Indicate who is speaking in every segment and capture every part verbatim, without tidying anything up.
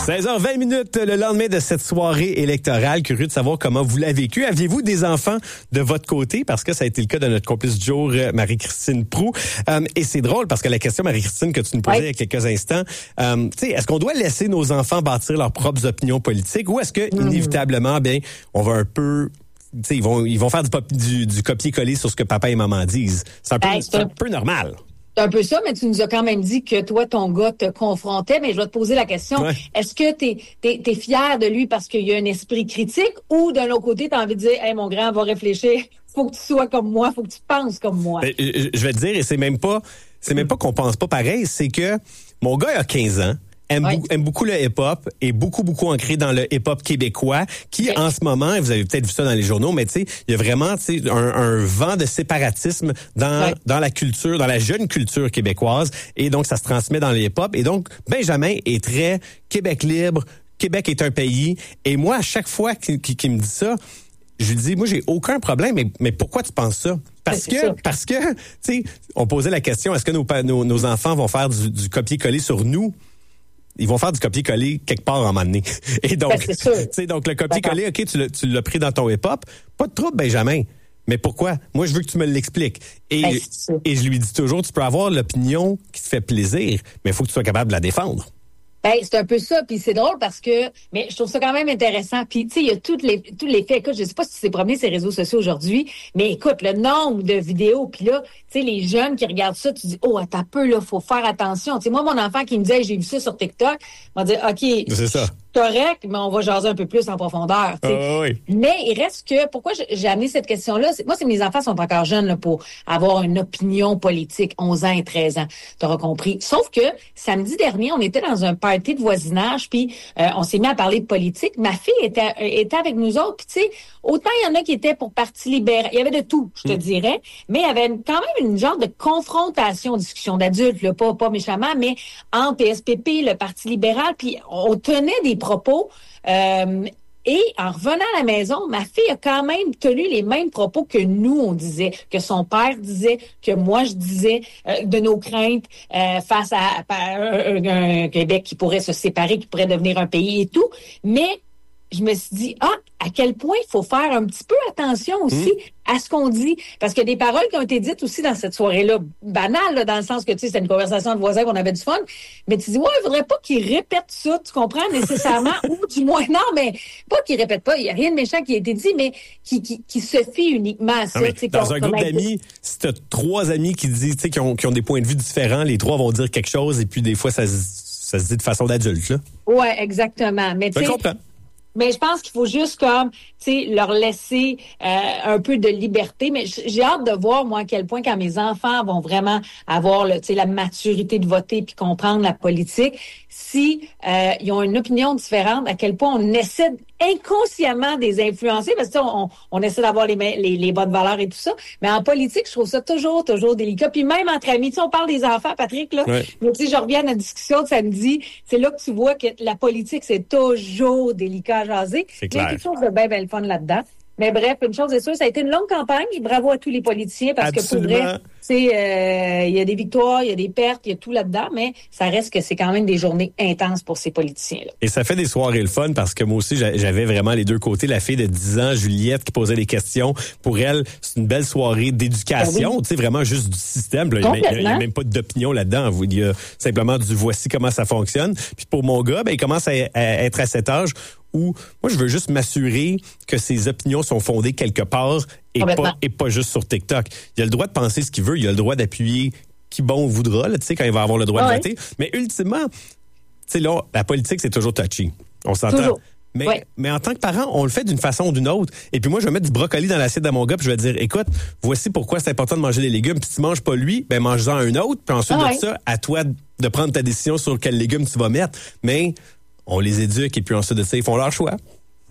Speaker 1: seize heures vingt minutes, le lendemain de cette soirée électorale. Curieux de savoir comment vous l'avez vécu. Aviez-vous des enfants de votre côté? Parce que ça a été le cas de notre complice du jour, Marie-Christine Proulx. Euh, et c'est drôle parce que la question, Marie-Christine, que tu nous posais oui. il y a quelques instants, euh, tu sais, est-ce qu'on doit laisser nos enfants bâtir leurs propres opinions politiques ou est-ce que, mmh. inévitablement, bien, on va un peu... T'sais, ils vont ils vont faire du, pop, du, du copier-coller sur ce que papa et maman disent. C'est un peu, ben, c'est un peu normal.
Speaker 2: C'est un peu ça, mais tu nous as quand même dit que toi, ton gars te confrontait. Mais je vais te poser la question. Ouais. Est-ce que t'es, t'es, t'es fier de lui parce qu'il y a un esprit critique ou d'un autre côté, t'as envie de dire, hey, mon grand, va réfléchir. Faut que tu sois comme moi. Faut que tu penses comme moi.
Speaker 1: Ben, je, je vais te dire, et c'est même pas, c'est même pas qu'on pense pas pareil. C'est que mon gars a quinze ans. Aime, oui. beaucoup, aime beaucoup le hip-hop et beaucoup, beaucoup ancré dans le hip-hop québécois qui, oui. en ce moment, vous avez peut-être vu ça dans les journaux, mais tu sais, il y a vraiment tu sais un, un vent de séparatisme dans oui. dans la culture, dans la jeune culture québécoise et donc ça se transmet dans le hip-hop. Et donc, Benjamin est très Québec libre, Québec est un pays. Et moi, à chaque fois qu'il, qu'il me dit ça, je lui dis, moi, j'ai aucun problème, mais, mais pourquoi tu penses ça? Parce que, ça. parce que, tu sais, on posait la question, est-ce que nos, nos, nos enfants vont faire du, du copier-coller sur nous? Ils vont faire du copier-coller quelque part à un moment donné. Et donc, ben, tu sais, donc le copier-coller, OK, tu l'as, tu l'as pris dans ton hip-hop. Pas de trouble, Benjamin. Mais pourquoi? Moi, je veux que tu me l'expliques. Et, ben, et je lui dis toujours, tu peux avoir l'opinion qui te fait plaisir, mais il faut que tu sois capable de la défendre.
Speaker 2: Ben, c'est un peu ça, puis c'est drôle parce que, mais je trouve ça quand même intéressant. Puis tu sais, il y a tous les tous les faits. Écoute, je sais pas si tu t'es promené ces réseaux sociaux aujourd'hui, mais écoute, le nombre de vidéos, puis là, tu sais, les jeunes qui regardent ça, tu dis, oh, attends un peu là, faut faire attention. Tu sais, moi, mon enfant qui me disait, hey, j'ai vu ça sur TikTok, m'a dit, ok,
Speaker 1: c'est ça.
Speaker 2: Correct, mais on va jaser un peu plus en profondeur.
Speaker 1: Uh, oui.
Speaker 2: Mais il reste que, pourquoi j'ai amené cette question-là? C'est, moi, c'est mes enfants sont encore jeunes là, pour avoir une opinion politique, onze ans et treize ans. Tu auras compris. Sauf que samedi dernier, on était dans un party de voisinage, puis euh, on s'est mis à parler de politique. Ma fille était, était avec nous autres, puis tu sais, autant il y en a qui étaient pour Parti libéral. Il y avait de tout, je te mm. dirais, mais il y avait une, quand même une genre de confrontation, discussion d'adultes, là, pas, pas méchamment, mais entre P S P P, le Parti libéral, puis on tenait des propos. Euh, et en revenant à la maison, ma fille a quand même tenu les mêmes propos que nous, on disait, que son père disait, que moi, je disais, euh, de nos craintes euh, face à, à un, un Québec qui pourrait se séparer, qui pourrait devenir un pays et tout. Mais je me suis dit, ah, à quel point il faut faire un petit peu attention aussi mmh. à ce qu'on dit. Parce qu'il y a des paroles qui ont été dites aussi dans cette soirée-là, banales, là, dans le sens que, tu sais, c'était une conversation de voisins qu'on avait du fun. Mais tu dis, ouais, il faudrait pas qu'ils répètent ça, tu comprends, nécessairement, ou du moins, non, mais pas qu'ils répètent pas, il y a rien de méchant qui a été dit, mais qui, qui, qui se fie uniquement à ça.
Speaker 1: Ah, dans un groupe d'amis, si t'as trois amis qui disent, tu sais, qui ont, qui ont des points de vue différents, les trois vont dire quelque chose, et puis des fois, ça, ça se dit de façon d'adulte, là.
Speaker 2: Ouais, exactement. Mais tu sais, mais je pense qu'il faut juste comme, tu sais, leur laisser euh, un peu de liberté. Mais j'ai hâte de voir, moi, à quel point quand mes enfants vont vraiment avoir, le, tu sais, la maturité de voter puis comprendre la politique, si euh, ils ont une opinion différente, à quel point on essaie inconsciemment de les influencer, parce que on, on essaie d'avoir les, les, les bonnes valeurs et tout ça. Mais en politique, je trouve ça toujours, toujours délicat. Puis même entre amis, tu sais, on parle des enfants, Patrick, là. Ouais. Mais tu sais, je reviens à notre discussion de samedi. C'est là que tu vois que la politique, c'est toujours délicat à jaser.
Speaker 1: C'est clair.
Speaker 2: Il y a quelque chose de bien, bien le fun là-dedans. Mais bref, une chose est sûre, ça a été une longue campagne. Bravo à tous les politiciens parce Absolument. que pour vrai, c'est euh, il y a des victoires, il y a des pertes, il y a tout là-dedans, mais ça reste que c'est quand même des journées intenses pour ces politiciens-là.
Speaker 1: Et ça fait des soirées le fun parce que moi aussi, j'avais vraiment les deux côtés. La fille de dix ans, Juliette, qui posait des questions. Pour elle, c'est une belle soirée d'éducation, ben oui. tu sais, vraiment juste du système. Là, il n'y a, a même pas d'opinion là-dedans. Il y a simplement du voici comment ça fonctionne. Puis pour mon gars, ben, il commence à, à être à cet âge où moi, je veux juste m'assurer que ses opinions sont fondées quelque part et pas, et pas juste sur TikTok. Il a le droit de penser ce qu'il veut, il a le droit d'appuyer qui bon voudra, là, tu sais, quand il va avoir le droit ouais. de voter. Mais ultimement, tu sais, là, la politique, c'est toujours touchy. On s'entend.
Speaker 2: Toujours.
Speaker 1: Mais,
Speaker 2: ouais.
Speaker 1: mais en tant que parent, on le fait d'une façon ou d'une autre. Et puis moi, je vais mettre du brocoli dans l'assiette de mon gars, puis je vais dire, écoute, voici pourquoi c'est important de manger des légumes. Puis si tu manges pas lui, ben mange-en un autre. Puis ensuite ah ouais. de ça, à toi de prendre ta décision sur quels légumes tu vas mettre. Mais on les éduque et puis ensuite de ça, ils font leur choix.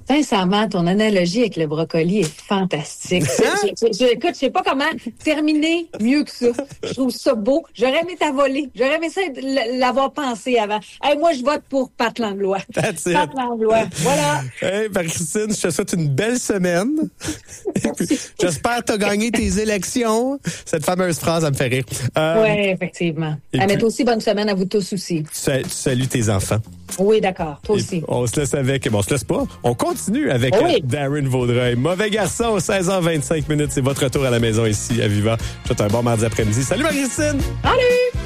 Speaker 2: Sincèrement, ton analogie avec le brocoli est fantastique. Je, je, je, écoute, je sais pas comment terminer mieux que ça. Je trouve ça beau. J'aurais aimé t'avoler. J'aurais aimé ça l'avoir pensé avant. Hey, moi, je vote pour Pat Langlois.
Speaker 1: That's it.
Speaker 2: Pat Langlois. Voilà.
Speaker 1: Hey, Marie-Christine, je te souhaite une belle semaine. Puis, j'espère que tu as gagné tes élections. Cette fameuse phrase, elle me fait rire. Euh,
Speaker 2: oui, effectivement. Ah, mais toi aussi, bonne semaine à vous tous aussi.
Speaker 1: Tu, tu salues tes enfants.
Speaker 2: Oui, d'accord. Toi
Speaker 1: Et
Speaker 2: aussi.
Speaker 1: On se laisse avec... Bon, on se laisse pas. On continue avec oui. Darren Vaudreuil. Mauvais garçon, seize heures vingt-cinq minutes. C'est votre retour à la maison ici à Viva. Je te souhaite un bon mardi après-midi. Salut Marie-Christine!
Speaker 2: Salut!